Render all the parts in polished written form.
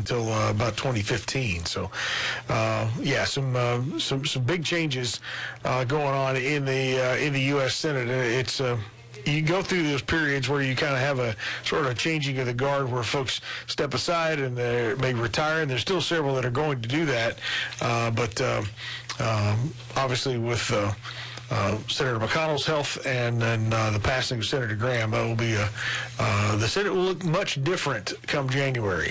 until about 2015. So, some big changes going on in the U.S. Senate. It's you go through those periods where you kind of have a sort of changing of the guard where folks step aside and they may retire, and there's still several that are going to do that. But obviously with Senator McConnell's health and then the passing of Senator Graham, it will be the Senate will look much different come January.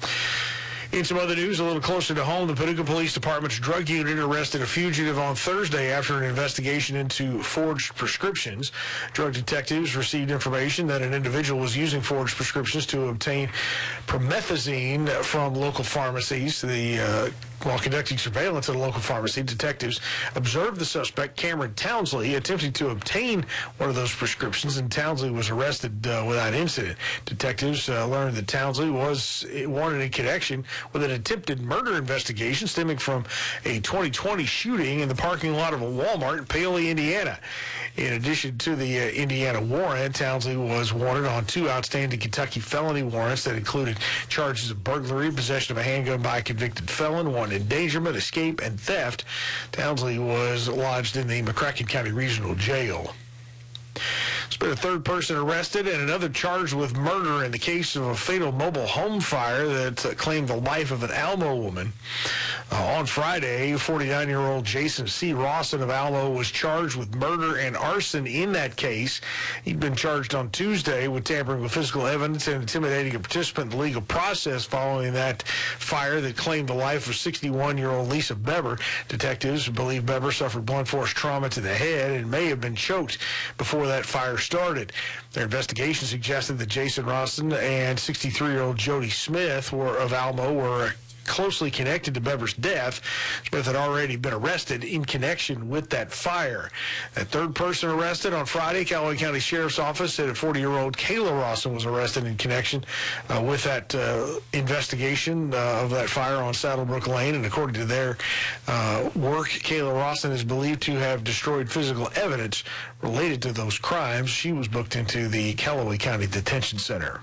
In some other news, a little closer to home, the Paducah Police Department's drug unit arrested a fugitive on Thursday after an investigation into forged prescriptions. Drug detectives received information that an individual was using forged prescriptions to obtain promethazine from local pharmacies. While conducting surveillance at a local pharmacy, detectives observed the suspect, Cameron Townsley, attempting to obtain one of those prescriptions, and Townsley was arrested without incident. Detectives learned that Townsley was wanted in connection with an attempted murder investigation stemming from a 2020 shooting in the parking lot of a Walmart in Paoli, Indiana. In addition to the Indiana warrant, Townsley was wanted on 2 outstanding Kentucky felony warrants that included charges of burglary, possession of a handgun by a convicted felon, one endangerment, escape, and theft. Townsley was lodged in the McCracken County Regional Jail. There's been a third person arrested and another charged with murder in the case of a fatal mobile home fire that claimed the life of an Almo woman. On Friday, 49-year-old Jason C. Rawson of Almo was charged with murder and arson in that case. He'd been charged on Tuesday with tampering with physical evidence and intimidating a participant in the legal process following that fire that claimed the life of 61-year-old Lisa Beber. Detectives believe Beber suffered blunt force trauma to the head and may have been choked before that fire started. Their investigation suggested that Jason Rawson and 63-year-old Jody Smith of Almo were closely connected to Beber's death. Smith had already been arrested in connection with that fire. That third person arrested on Friday, Callaway County Sheriff's Office said a 40-year-old Kayla Rawson was arrested in connection with that investigation of that fire on Saddlebrook Lane. And according to their work, Kayla Rawson is believed to have destroyed physical evidence related to those crimes. She was booked into the Callaway County Detention Center.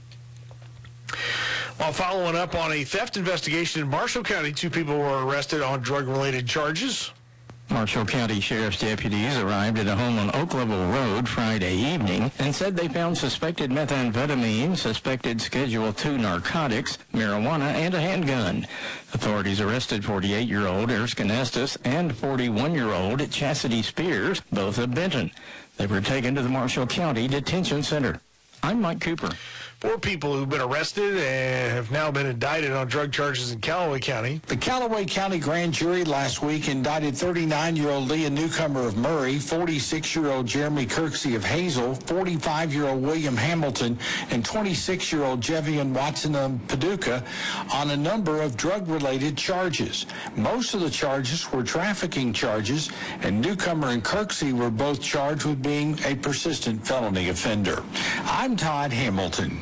While following up on a theft investigation in Marshall County, 2 people were arrested on drug-related charges. Marshall County Sheriff's deputies arrived at a home on Oak Level Road Friday evening and said they found suspected methamphetamine, suspected Schedule II narcotics, marijuana, and a handgun. Authorities arrested 48-year-old Erskine Estes and 41-year-old Chastity Spears, both of Benton. They were taken to the Marshall County Detention Center. I'm Mike Cooper. 4 people who've been arrested and have now been indicted on drug charges in Callaway County. The Callaway County grand jury last week indicted 39-year-old Leah Newcomer of Murray, 46-year-old Jeremy Kirksey of Hazel, 45-year-old William Hamilton, and 26-year-old Jevian Watson of Paducah on a number of drug-related charges. Most of the charges were trafficking charges, and Newcomer and Kirksey were both charged with being a persistent felony offender. I'm Todd Hamilton.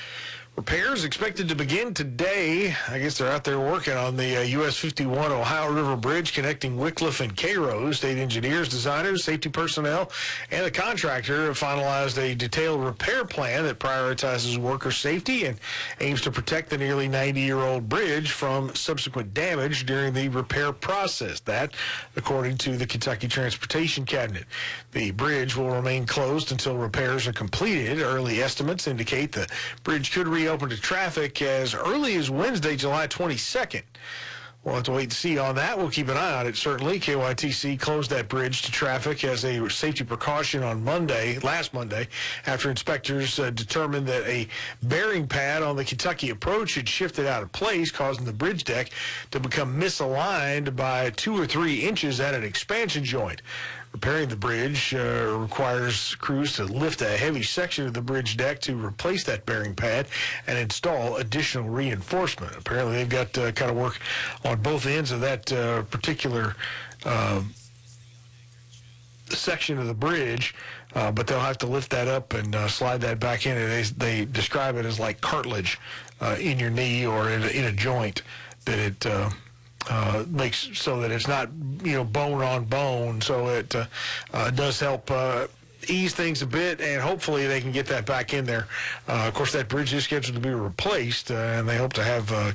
Repairs expected to begin today. I guess they're out there working on the US 51 Ohio River Bridge connecting Wickliffe and Cairo. State engineers, designers, safety personnel, and the contractor have finalized a detailed repair plan that prioritizes worker safety and aims to protect the nearly 90-year-old bridge from subsequent damage during the repair process. That, according to the Kentucky Transportation Cabinet. The bridge will remain closed until repairs are completed. Early estimates indicate the bridge could reopen to traffic as early as Wednesday, July 22nd. We'll have to wait and see on that. We'll keep an eye on it, certainly. KYTC closed that bridge to traffic as a safety precaution on last Monday, after inspectors determined that a bearing pad on the Kentucky approach had shifted out of place, causing the bridge deck to become misaligned by 2 or 3 inches at an expansion joint. Repairing the bridge requires crews to lift a heavy section of the bridge deck to replace that bearing pad and install additional reinforcement. Apparently, they've got kind of work on both ends of that particular section of the bridge, but they'll have to lift that up and slide that back in. And they describe it as like cartilage in your knee or in a joint that it makes so that it's not, bone on bone. So it does help ease things a bit, and hopefully they can get that back in there. Of course, that bridge is scheduled to be replaced, and they hope to have